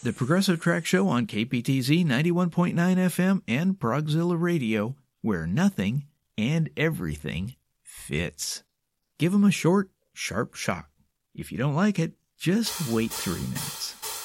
The Progressive Track Show on KPTZ 91.9 FM and Progzilla Radio, where nothing and everything fits. Give them a short, sharp shock. If you don't like it, just wait 3 minutes.